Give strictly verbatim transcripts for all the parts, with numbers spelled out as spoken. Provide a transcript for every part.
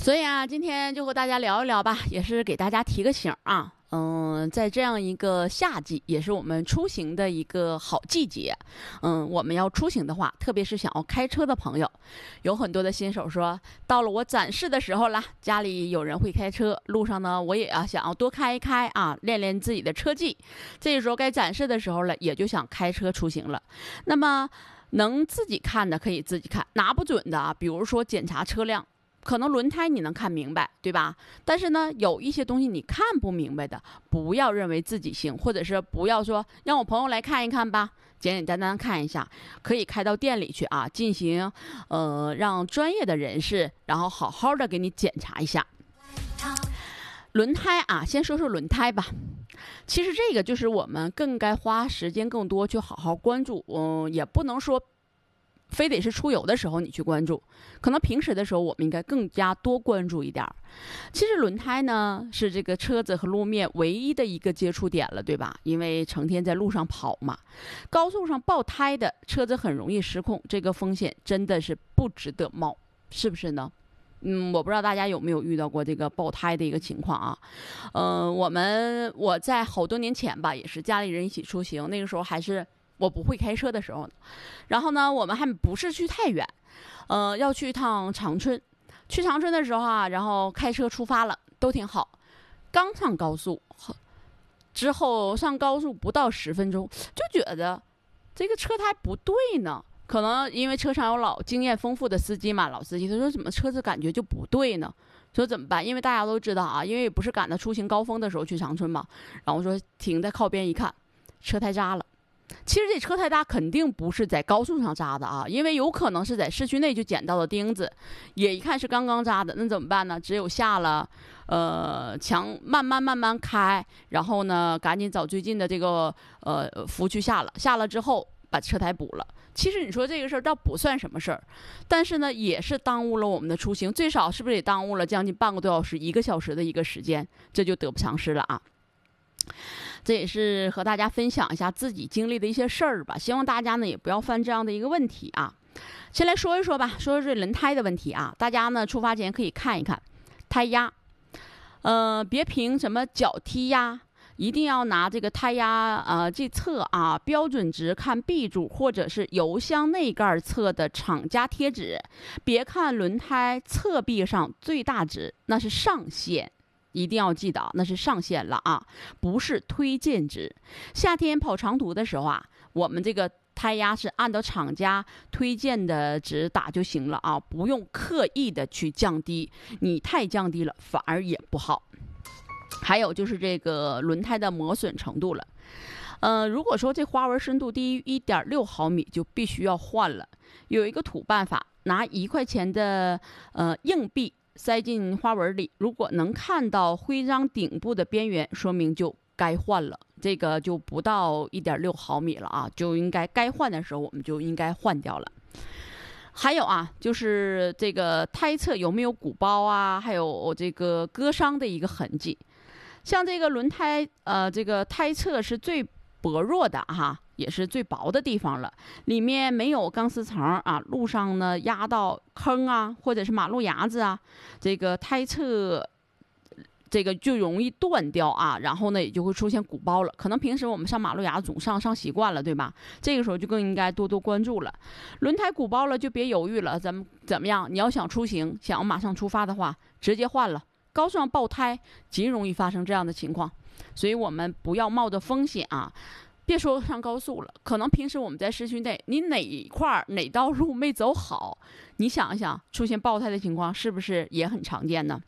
所以啊，今天就和大家聊一聊吧，也是给大家提个醒啊。嗯，在这样一个夏季，也是我们出行的一个好季节。嗯，我们要出行的话，特别是想要开车的朋友，有很多的新手说，到了我展示的时候了，家里有人会开车，路上呢，我也要想要多开一开啊，练练自己的车技。这个时候该展示的时候了，也就想开车出行了。那么能自己看的可以自己看，拿不准的啊，比如说检查车辆。可能轮胎你能看明白，对吧？但是呢，有一些东西你看不明白的，不要认为自己行，或者是不要说让我朋友来看一看吧，简简单单看一下，可以开到店里去啊，进行呃让专业的人士，然后好好的给你检查一下。轮胎啊，先说说轮胎吧。其实这个就是我们更该花时间更多去好好关注，嗯，也不能说非得是出游的时候你去关注，可能平时的时候我们应该更加多关注一点。其实轮胎呢是这个车子和路面唯一的一个接触点了，对吧？因为成天在路上跑嘛，高速上爆胎的车子很容易失控，这个风险真的是不值得冒，是不是呢？嗯，我不知道大家有没有遇到过这个爆胎的一个情况啊？呃，我们我在好多年前吧，也是家里人一起出行，那个时候还是我不会开车的时候呢，然后呢，我们还不是去太远，呃，要去一趟长春。去长春的时候啊，然后开车出发了，都挺好。刚上高速之后，上高速不到十分钟，就觉得这个车胎不对呢。可能因为车上有老经验丰富的司机嘛，老司机他说怎么车子感觉就不对呢？说怎么办？因为大家都知道啊，因为不是赶到出行高峰的时候去长春嘛，然后说停在靠边一看，车胎扎了。其实这车胎扎肯定不是在高速上扎的啊，因为有可能是在市区内就捡到了钉子，也一看是刚刚扎的，那怎么办呢？只有下了，呃，墙慢慢慢慢开，然后呢，赶紧找最近的这个呃服务区下了，下了之后把车胎补了。其实你说这个事儿倒不算什么事儿，但是呢，也是耽误了我们的出行，最少是不是也耽误了将近半个多小时、一个小时的一个时间？这就得不偿失了啊。这也是和大家分享一下自己经历的一些事儿吧，希望大家呢也不要犯这样的一个问题啊。先来说一说吧，说说这轮胎的问题啊，大家呢出发前可以看一看胎压，呃，别凭什么脚踢压，一定要拿这个胎压呃计测啊，标准值看 B 柱或者是油箱内盖侧的厂家贴纸，别看轮胎侧壁上最大值，那是上限。一定要记得，那是上限了啊，不是推荐值。夏天跑长途的时候啊，我们这个胎压是按照厂家推荐的值打就行了啊，不用刻意的去降低，你太降低了反而也不好。还有就是这个轮胎的磨损程度了。呃，如果说这花纹深度低于一点六毫米，就必须要换了。有一个土办法，拿一块钱的呃硬币塞进花纹里，如果能看到徽章顶部的边缘，说明就该换了。这个就不到一点六毫米了啊，就应该该换的时候我们就应该换掉了。还有啊，就是这个胎侧有没有鼓包啊，还有这个割伤的一个痕迹。像这个轮胎，呃，这个胎侧是最薄弱的哈，也是最薄的地方了，里面没有钢丝层啊，路上呢压到坑啊，或者是马路牙子啊，这个胎侧这个就容易断掉啊，然后呢也就会出现鼓包了。可能平时我们上马路牙子总上上习惯了，对吧？这个时候就更应该多多关注了。轮胎鼓包了就别犹豫了，咱们怎么样？你要想出行，想要马上出发的话，直接换了。高速上爆胎极容易发生这样的情况，所以我们不要冒着风险啊。别说上高速了，可能平时我们在市区内，你哪一块哪道路没走好，你想一想，出现爆胎的情况是不是也很常见呢？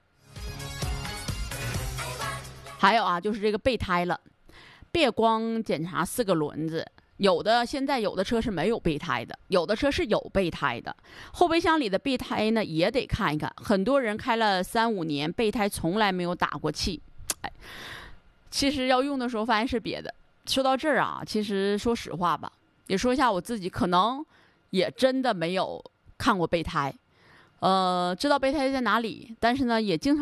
还有啊，就是这个备胎了，别光检查四个轮子，有的现在有的车是没有备胎的，有的车是有备胎的。后备箱里的备胎呢也得看一看，很多人开了三五年，备胎从来没有打过气。哎，其实要用的时候发现是别的。说到这儿啊，其实说实话吧，也说一下我自己，可能也真的没有看过备胎，呃，知道备胎在哪里，但是呢，也经常。